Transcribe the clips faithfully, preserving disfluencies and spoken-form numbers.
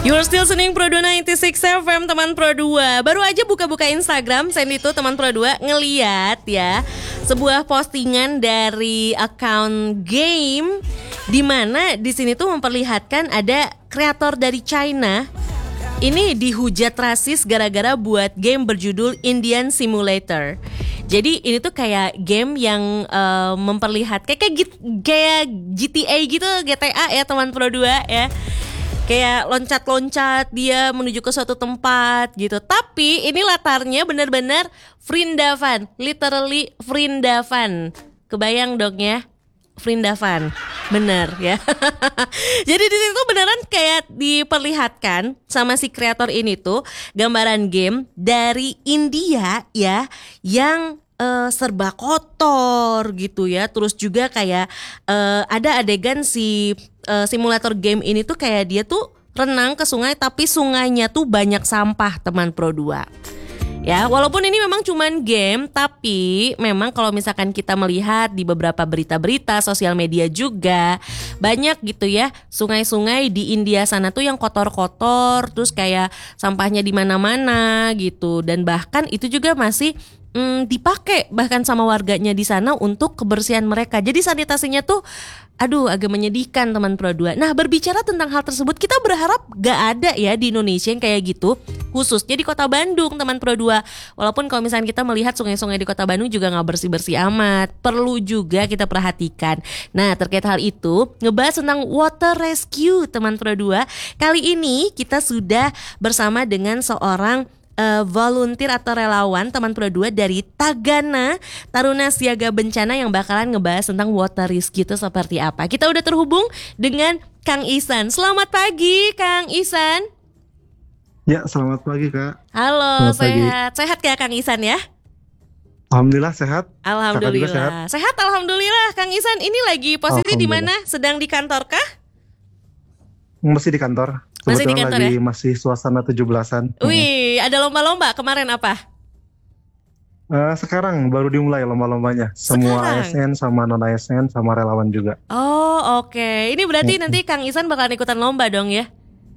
You're still listening Pro dua sembilan enam F M teman Pro dua. Baru aja buka-buka Instagram Sandy tuh teman Pro dua ngeliat ya sebuah postingan dari account game di mana di sini tuh memperlihatkan ada kreator dari China ini dihujat rasis gara-gara buat game berjudul Indian Simulator. Jadi ini tuh kayak game yang uh, memperlihatkan kayak kayak, kayak G T A gitu, G T A ya teman Pro dua ya. Kayak loncat-loncat dia menuju ke suatu tempat gitu. Tapi ini latarnya benar-benar Vrindavan, literally Vrindavan. Kebayang dong ya, Vrindavan, bener ya. Jadi di situ beneran kayak diperlihatkan sama si kreator ini tuh gambaran game dari India ya, yang Uh, serba kotor gitu ya. Terus juga kayak uh, ada adegan si uh, simulator game ini tuh kayak dia tuh renang ke sungai, tapi sungainya tuh banyak sampah teman Pro dua. Ya, walaupun ini memang cuman game, tapi memang kalau misalkan kita melihat di beberapa berita-berita sosial media juga banyak gitu ya, sungai-sungai di India sana tuh yang kotor-kotor, terus kayak sampahnya di mana-mana gitu, dan bahkan itu juga masih Hmm, dipakai bahkan sama warganya di sana untuk kebersihan mereka. Jadi sanitasinya tuh aduh agak menyedihkan teman Pro dua. Nah, berbicara tentang hal tersebut, kita berharap gak ada ya di Indonesia yang kayak gitu, khususnya di kota Bandung teman Pro dua. Walaupun kalau misalnya kita melihat sungai-sungai di kota Bandung juga gak bersih-bersih amat, perlu juga kita perhatikan. Nah, terkait hal itu, ngebahas tentang water rescue teman Pro dua. Kali ini kita sudah bersama dengan seorang Uh, volunteer atau relawan teman Pro dua dari Tagana Taruna Siaga Bencana yang bakalan ngebahas tentang water rescue itu seperti apa. Kita udah terhubung dengan Kang Ihsan. Selamat pagi Kang Ihsan. Ya, selamat pagi Kak. Halo, selamat sehat. pagi. Sehat ya Kang Ihsan ya? Alhamdulillah sehat. Alhamdulillah. Sehat. sehat alhamdulillah Kang Ihsan. Ini lagi posisi di mana? Sedang di kantor kah? Masih di kantor. Masih di kantor lagi ya? Masih suasana tujuh belasan. Wih, ada lomba-lomba kemarin apa? Uh, sekarang baru dimulai lomba-lombanya. Semua sekarang? A S N sama non A S N sama relawan juga. Oh oke, okay. Ini berarti hmm. nanti Kang Ihsan bakalan ikutan lomba dong ya?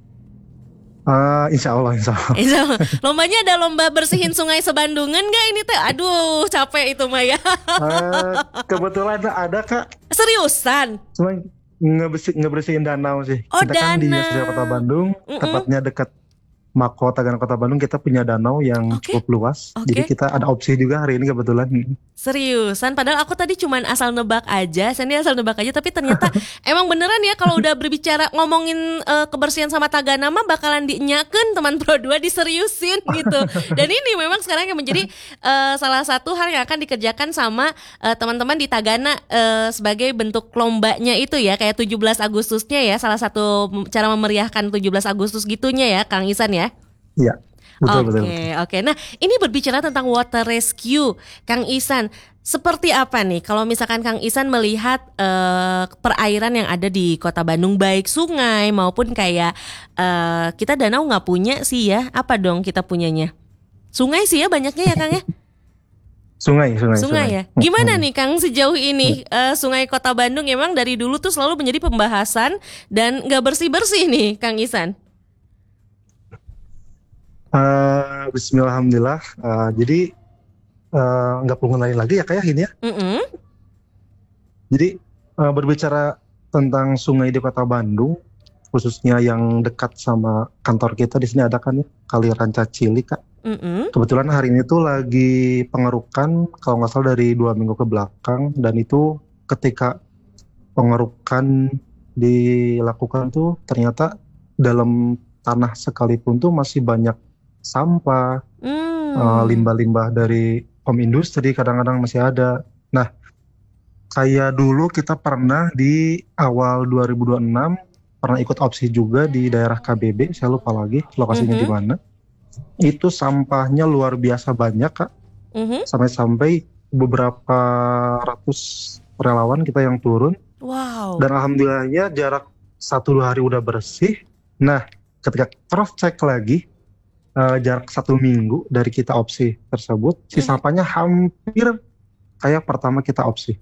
Uh, insya Allah, insya Allah. Insya Allah. Lombanya ada lomba bersihin sungai sebandungan nggak ini teh? Aduh capek itu Maya. uh, kebetulan ada Kak. Seriusan? Cuma ngebersih, ngebersihin danau sih. Oh, kita danau. Kan di Sosial Kota Bandung, Mm-mm. tepatnya dekat Mako Tagana Kota Bandung, kita punya danau yang okay. cukup luas. Okay. Jadi kita ada opsi juga hari ini kebetulan. Seriusan, padahal aku tadi cuman asal nebak aja, Sandy asal nebak aja, tapi ternyata emang beneran ya kalau udah berbicara ngomongin uh, kebersihan sama Tagana mah bakalan dinyakeun teman Pro dua, diseriusin gitu. Dan ini memang sekarang yang menjadi uh, salah satu hal yang akan dikerjakan sama uh, teman-teman di Tagana uh, sebagai bentuk lombanya itu ya, kayak tujuh belas Agustusnya ya, salah satu cara memeriahkan tujuh belas Agustus gitunya ya Kang Ihsan ya. Iya. Betul, Oke, betul. oke. Nah, ini berbicara tentang water rescue, Kang Ihsan. Seperti apa nih kalau misalkan Kang Ihsan melihat uh, perairan yang ada di Kota Bandung, baik sungai maupun kayak uh, kita danau nggak punya sih ya? Apa dong kita punyanya? Sungai sih ya banyaknya ya Kang ya? Sungai, sungai, sungai ya. Gimana nih Kang sejauh ini uh, sungai Kota Bandung emang dari dulu tuh selalu menjadi pembahasan dan nggak bersih-bersih nih Kang Ihsan? Uh, Bismillah, alhamdulillah. Uh, jadi nggak uh, perlu ngenalin lagi ya kayak ini ya. Mm-hmm. Jadi uh, berbicara tentang sungai di Kota Bandung, khususnya yang dekat sama kantor kita di sini ada kan ya Kali Rancacili Kak. Mm-hmm. Kebetulan hari ini tuh lagi pengerukan kalau nggak salah dari dua minggu ke belakang, dan itu ketika pengerukan dilakukan tuh ternyata dalam tanah sekalipun tuh masih banyak sampah, mm. uh, limbah-limbah dari home industri kadang-kadang masih ada. Nah, kayak dulu kita pernah di awal dua ribu dua puluh enam pernah ikut opsi juga di daerah K B B, saya lupa lagi lokasinya mm-hmm. di mana. Itu sampahnya luar biasa banyak Kak, mm-hmm. sampai-sampai beberapa ratus relawan kita yang turun. Wow. Dan alhamdulillahnya jarak satu dua hari udah bersih. Nah, ketika cross check lagi, Uh, jarak satu minggu dari kita opsi tersebut, si sampahnya hampir kayak pertama kita opsi.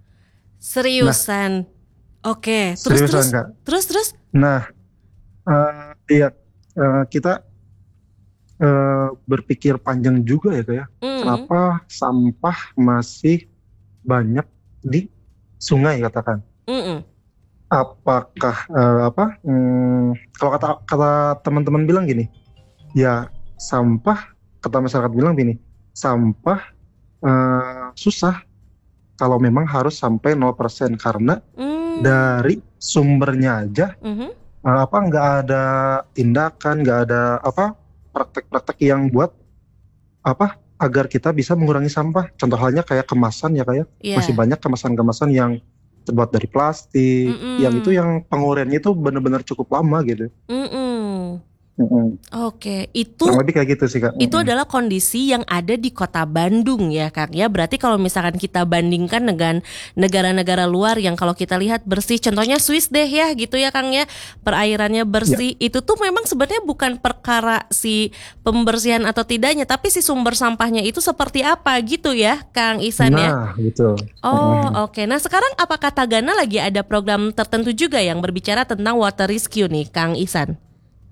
Seriusan? Nah, oke. Terus seriusan, terus, Kak. terus terus. Nah, uh, iya uh, kita uh, berpikir panjang juga ya kayak Mm. kenapa sampah masih banyak di sungai katakan. Mm-mm. Apakah uh, apa? Hmm, kalau kata kata teman-teman bilang gini, ya sampah kata masyarakat bilang gini, sampah uh, susah kalau memang harus sampai nol persen karena Mm. dari sumbernya aja Mhm. uh, apa nggak ada tindakan, nggak ada apa praktek-praktek yang buat apa agar kita bisa mengurangi sampah. Contoh halnya kayak kemasan ya kayak masih Iya. banyak kemasan-kemasan yang terbuat dari plastik, yang itu Mm-mm. yang penguraiannya itu benar-benar cukup lama gitu. Mm-mm. Mm-mm. Oke, Kurang itu lebih kayak gitu sih Kak. itu Mm-mm. adalah kondisi yang ada di kota Bandung ya Kang ya. Berarti kalau misalkan kita bandingkan dengan negara-negara luar yang kalau kita lihat bersih, contohnya Swiss deh ya gitu ya Kang ya, perairannya Ya, bersih, itu tuh memang sebenarnya bukan perkara si pembersihan atau tidaknya, tapi si sumber sampahnya itu seperti apa gitu ya Kang Ihsan ya. nah gitu. Oh Mm-mm. oke, nah sekarang apakah Tagana lagi ada program tertentu juga yang berbicara tentang water rescue nih Kang Ihsan?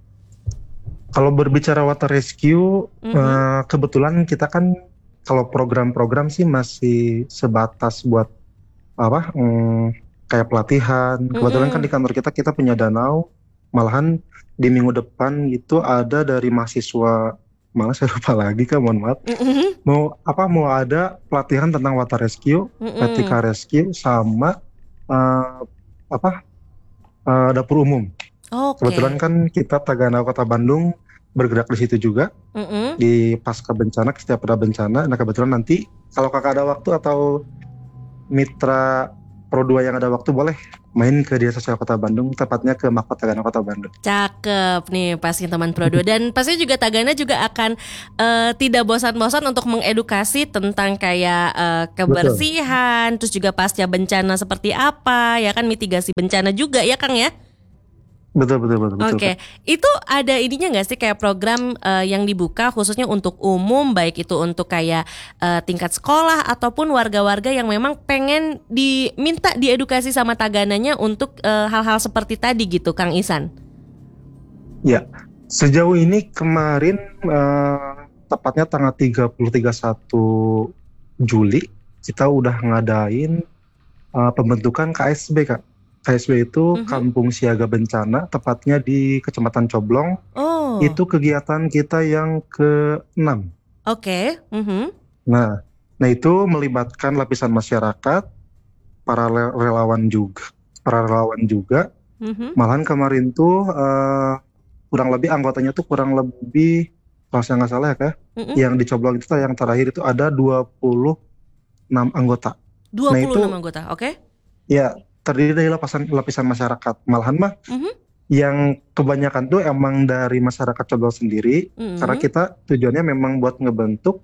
Kalau berbicara water rescue, Mhm. eh, kebetulan kita kan kalau program-program sih masih sebatas buat apa? mm, kayak pelatihan. Kebetulan kan di Mm-mm. kantor kita kita punya danau. Malahan di minggu depan itu ada dari mahasiswa, malah saya lupa lagi Kak, mohon maaf. Mm-mm. Mau apa? Mau ada pelatihan tentang water rescue, Mm-mm. etika rescue, sama eh, apa? eh, dapur umum. Kebetulan Oke. kan kita Tagana Kota Bandung bergerak di situ juga Mm-mm. di pasca bencana, setiap ada bencana. Nah kebetulan nanti kalau kakak ada waktu atau mitra Pro dua yang ada waktu boleh main ke Dinas Sosial Kota Bandung, tepatnya ke Makot Tagana Kota Bandung. Cakep nih pasti teman Pro dua. Dan pasti juga Tagana juga akan eh, tidak bosan-bosan untuk mengedukasi tentang kayak eh, Betul, kebersihan, terus juga pasca bencana seperti apa, ya kan mitigasi bencana juga ya Kang ya. betul, betul, betul, betul Kak. Oke, itu ada ininya nggak sih kayak program eh, yang dibuka khususnya untuk umum, baik itu untuk kayak eh, tingkat sekolah ataupun warga-warga yang memang pengen diminta diedukasi sama Tagananya untuk eh, hal-hal seperti tadi gitu, Kang Ihsan? Ya, sejauh ini kemarin eh, tepatnya tanggal tiga puluh tiga puluh satu Juli kita udah ngadain eh, pembentukan K S B Kak. K S B itu Mhm. Kampung Siaga Bencana, tepatnya di Kecamatan Coblong. Oh, Itu kegiatan kita yang keenam. oke. Mhm. Nah, nah itu melibatkan lapisan masyarakat, para le- relawan juga, para relawan juga. Mhm. Malahan kemarin tuh eh, kurang lebih anggotanya tuh kurang lebih, kalau saya nggak salah ya Kak, Mhm. yang dicoblong itu yang terakhir itu ada dua puluh enam anggota. Nah dua puluh enam itu anggota, oke? ya terdiri dari lapisan lapisan masyarakat. Malahan mah Mhm. yang kebanyakan tuh emang dari masyarakat Coblong sendiri, karena Mhm. kita tujuannya memang buat ngebentuk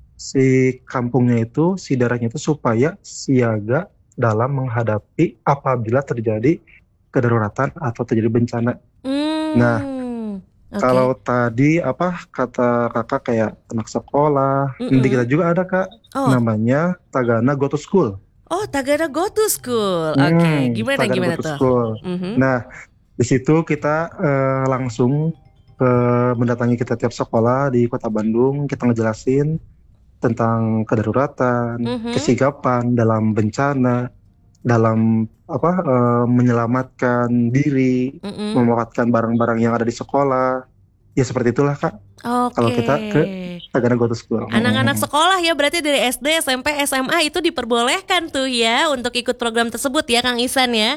si kampungnya itu, si daerahnya itu supaya siaga dalam menghadapi apabila terjadi kedaruratan atau terjadi bencana. Nah, Hmm. Oke. kalau tadi apa kata kakak kayak anak sekolah, di kita Mhm. juga ada Kak, Oh, namanya Tagana Go to School. oh Tagana Go to School. Oke, Hmm, gimana Tagana Go gimana to tuh? School. Mhm. Nah, di situ kita eh, langsung ke mendatangi kita tiap sekolah di Kota Bandung, kita ngejelasin tentang kedaruratan, Mhm. kesigapan dalam bencana, dalam apa eh, menyelamatkan diri, Mhm. memanfaatkan barang-barang yang ada di sekolah. Ya seperti itulah Kak. Kalau Oke. kita ke Tagana Go to School. Anak-anak sekolah ya berarti dari S D, S M P, S M A itu diperbolehkan tuh ya untuk ikut program tersebut ya Kang Ihsan ya.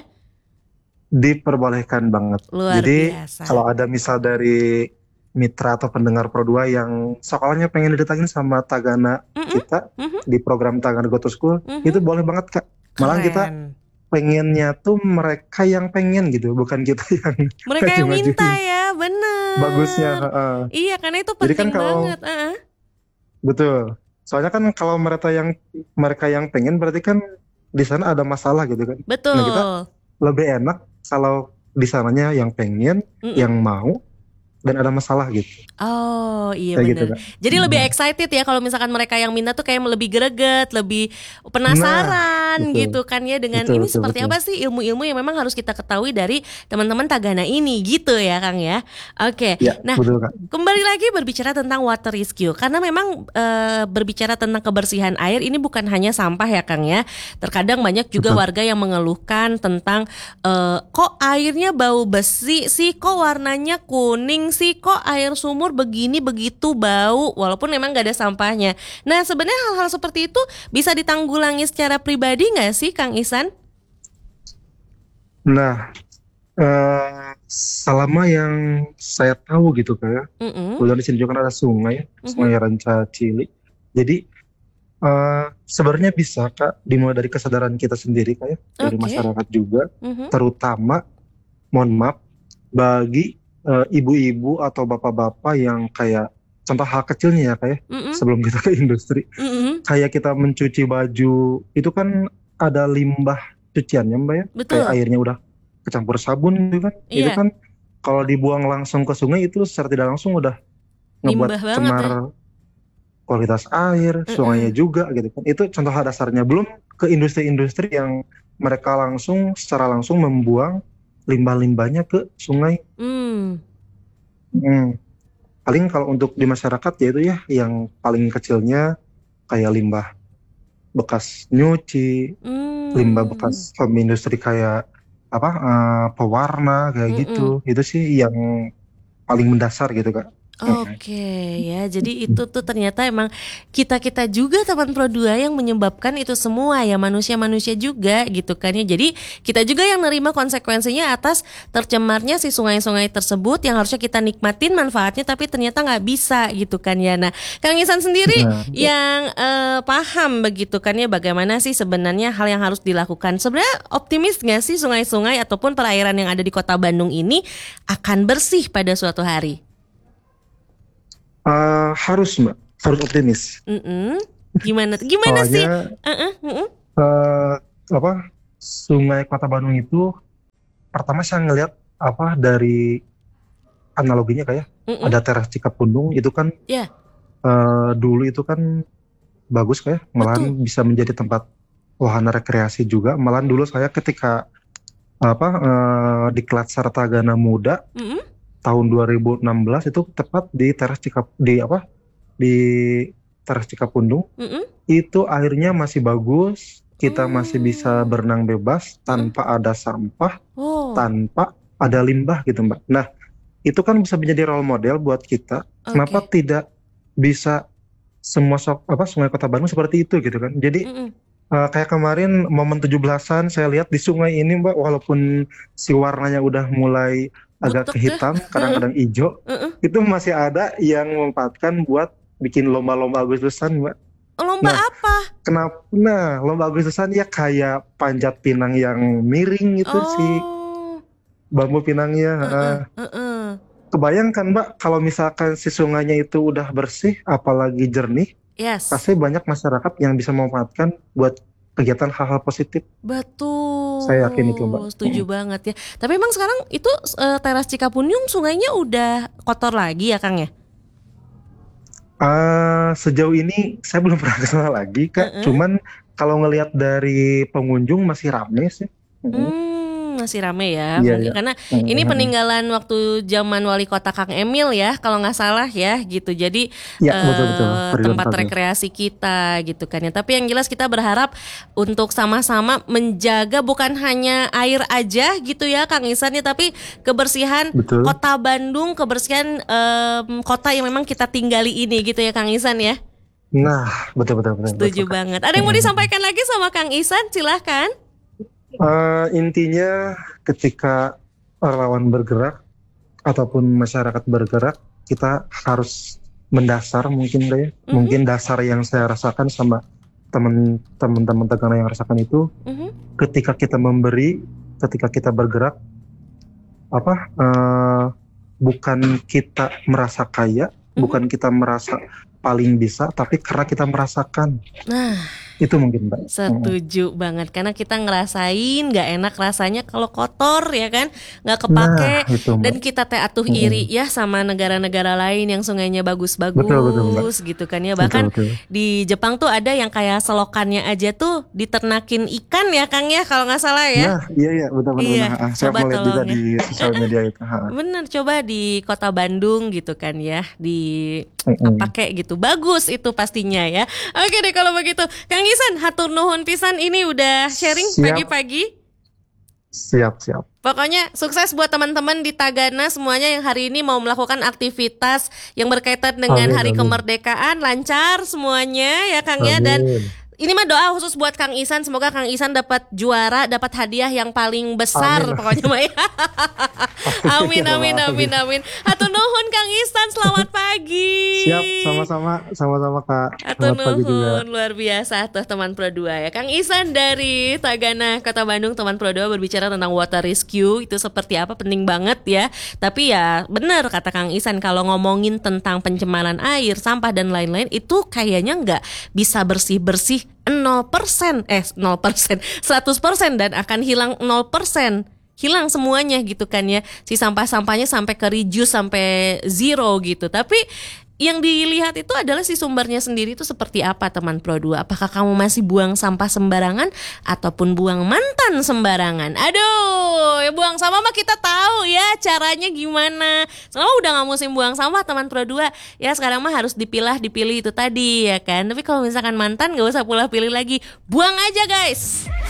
Diperbolehkan banget. Luar Jadi kalau biasa. ada misal dari mitra atau pendengar Pro dua yang sekolahnya pengen didatangin sama Tagana Mhm. kita Mhm. di program Tagana Go to School, Mhm. itu boleh banget Kak. Malahan kita Keren. pengennya tuh mereka yang pengen gitu, bukan kita yang Mereka yang minta maju-majuin. ya, Bagusnya, bener. heeh. Iya karena itu Jadi kan penting kalau banget. Heeh. betul, soalnya kan kalau mereka yang mereka yang pengen berarti kan di sana ada masalah gitu kan. Nah kita Betul. lebih enak kalau di sananya yang pengen, Mm-mm. yang mau, dan ada masalah gitu. Oh iya Kayak gitu bener. Kak. Jadi lebih Hmm. excited ya kalau misalkan mereka yang minta tuh kayak lebih greget, lebih Nah, penasaran penasaran betul. gitu kan ya dengan Betul, ini betul, seperti betul. apa sih ilmu-ilmu yang memang harus kita ketahui dari teman-teman Tagana ini gitu ya Kang ya. Oke. Ya, Nah, betul Kak. kembali lagi berbicara tentang water rescue karena memang e, berbicara tentang kebersihan air ini bukan hanya sampah ya Kang ya. Terkadang banyak juga Betul. warga yang mengeluhkan tentang e, kok airnya bau besi sih, kok warnanya kuning sih, kok air sumur begini begitu bau walaupun memang gak ada sampahnya. Nah sebenarnya hal-hal seperti itu bisa ditanggulangi secara pribadi gak sih Kang Ihsan? Nah, uh, selama yang saya tahu gitu kayak, Mm-mm. udah di sini juga kan ada sungai, Mm-hmm. Sungai Ranca Cili. Jadi uh, sebenarnya bisa Kak dimulai dari kesadaran kita sendiri kayak dari Oke. masyarakat juga, Mm-hmm. terutama mohon maaf bagi uh, ibu-ibu atau bapak-bapak yang kayak contoh hal kecilnya ya kayak Mm-mm. sebelum kita ke industri, Mm-mm. kayak kita mencuci baju itu kan ada limbah cuciannya Mbak ya, Betul. kayak airnya udah kecampur sabun gitu kan, itu Iya. kan kalau dibuang langsung ke sungai itu secara tidak langsung udah ngebuat Limbah banget cemar ya. kualitas air, Mm-mm. sungainya juga gitu kan. Itu contoh hal dasarnya. Belum ke industri-industri yang mereka langsung secara langsung membuang limbah-limbahnya ke sungai. Hmm. Hmm. Paling kalau untuk di masyarakat ya itu ya yang paling kecilnya kayak limbah bekas nyuci, Hmm. limbah bekas from industri kayak apa eh, pewarna kayak Mm-mm. gitu. Itu sih yang paling mendasar gitu Kak. Oke ya, jadi itu tuh ternyata emang kita-kita juga teman Pro dua yang menyebabkan itu semua ya, manusia-manusia juga gitu kan ya. Jadi kita juga yang nerima konsekuensinya atas tercemarnya si sungai-sungai tersebut yang harusnya kita nikmatin manfaatnya tapi ternyata nggak bisa gitu kan ya. Nah Kang Ihsan sendiri Nah, yang eh, paham begitu kan ya bagaimana sih sebenarnya hal yang harus dilakukan. Sebenarnya optimis nggak sih sungai-sungai ataupun perairan yang ada di Kota Bandung ini akan bersih pada suatu hari? eh, harus Mbak, harus optimis. Mm-mm. Gimana gimana sih? Soalnya Uh-uh, uh-uh. eh, apa Sungai Kota Bandung itu pertama saya ngelihat apa dari analoginya kayak Mm-mm. ada teras Cikapundung itu kan Ya. eh, dulu itu kan bagus kayak malahan Betul. bisa menjadi tempat wahana rekreasi juga. Malahan dulu saya ketika apa eh, di Klatsar Tagana Muda Mm-mm. tahun dua ribu enam belas itu tepat di teras Cikap di apa di teras Cikapundung Mm-mm. itu airnya masih bagus, kita masih bisa Oh. berenang bebas tanpa ada sampah, Oh. tanpa ada limbah gitu Mbak. Nah itu kan bisa menjadi role model buat kita. Kenapa Oke. tidak bisa semua so- apa Sungai Kota Bandung seperti itu gitu kan? Jadi Mm-mm. eh, kayak kemarin momen tujuh belasan saya lihat di sungai ini Mbak, walaupun si warnanya udah mulai agak Butek ya. kehitam, kadang-kadang hijau, Uh-uh. itu masih ada yang memanfaatkan buat bikin lomba-lomba Agustusan Mbak. Lomba Nah, apa? kenapa? Nah, lomba Agustusan ya kayak panjat pinang yang miring itu si Oh. bambu pinangnya. Uh-uh. eh, Uh-uh. Kebayangkan Mbak, kalau misalkan si sungainya itu udah bersih, apalagi jernih, Yes. pasti banyak masyarakat yang bisa memanfaatkan buat kegiatan hal-hal positif. Betul. Saya yakin itu Mbak. Setuju banget ya. Tapi emang sekarang itu eh, teras Cikapundung sungainya udah kotor lagi ya Kang ya? Ah, sejauh ini saya belum pernah ke sana lagi Kak. Uh-uh. Cuman kalau ngelihat dari pengunjung masih rame sih. Mm. Hmm, masih rame ya. Iya Mungkin ya. karena Mm. ini peninggalan waktu zaman wali kota Kang Emil ya, kalau nggak salah ya gitu. Jadi Ya betul betul. eh, Ridwan tempat Kamil. rekreasi kita gitu kan ya. Tapi yang jelas kita berharap untuk sama-sama menjaga bukan hanya air aja gitu ya Kang Ihsan ya, tapi kebersihan Betul. Kota Bandung, kebersihan em, kota yang memang kita tinggali ini gitu ya Kang Ihsan ya. Nah, betul betul betul. Setuju betul, Kak. banget. Ada yang mau disampaikan lagi sama Kang Ihsan? Silahkan. Eh, intinya ketika relawan bergerak ataupun masyarakat bergerak, kita harus mendasar mungkin deh. Mhm. Mungkin dasar yang saya rasakan sama teman-teman Tagana yang rasakan itu, Mhm. ketika kita memberi, ketika kita bergerak, apa eh, bukan kita merasa kaya, Mhm. bukan kita merasa paling bisa, tapi karena kita merasakan. Nah, Itu mungkin Mbak. Setuju hmm. banget, karena kita ngerasain nggak enak rasanya kalau kotor ya kan, nggak kepake. Nah, itu, dan kita teh atuh hmm. iri ya sama negara-negara lain yang sungainya bagus-bagus, betul, betul, gitu kan ya. Bahkan betul, betul. Di Jepang tuh ada yang kayak selokannya aja tuh diternakin ikan ya Kang ya, kalau nggak salah ya. Nah, iya iya betul-betul. Iya, nah, saya melihat juga ya. Di sosial media itu. Bener, coba di kota Bandung gitu kan ya, di hmm. pakai gitu, bagus itu pastinya ya. Oke deh kalau begitu, Kang Isan, hatur nuhun pisan ini udah sharing siap. Pagi-pagi. Siap, siap. Pokoknya sukses buat teman-teman di Tagana semuanya yang hari ini mau melakukan aktivitas yang berkaitan dengan amin, Hari amin. Kemerdekaan, lancar semuanya ya Kang ya. Dan ini mah doa khusus buat Kang Isan, semoga Kang Isan dapat juara, dapat hadiah yang paling besar amin. Pokoknya mah ya. Amin amin amin amin. Hatur nuhun Kang Isan, selamat pagi. Siap, sama-sama, sama-sama Kak. Hatur nuhun, luar biasa tuh teman Pro dua ya. Kang Isan dari Tagana, Kota Bandung, teman Pro dua berbicara tentang water rescue, itu seperti apa, penting banget ya. Tapi ya benar kata Kang Isan, kalau ngomongin tentang pencemaran air, sampah dan lain-lain itu kayaknya nggak bisa bersih-bersih nol persen, eh nol persen, seratus persen dan akan hilang nol persen. Hilang semuanya gitu kan ya. Si sampah-sampahnya sampai ke reduce, sampai zero gitu. Tapi yang dilihat itu adalah si sumbernya sendiri itu seperti apa teman Pro dua. Apakah kamu masih buang sampah sembarangan ataupun buang mantan sembarangan? Aduh, ya buang sampah mah kita tahu ya caranya gimana. Selama udah gak musim buang sampah teman Pro dua, ya sekarang mah harus dipilah, dipilih itu tadi ya kan. Tapi kalau misalkan mantan gak usah pula pilih lagi, buang aja guys.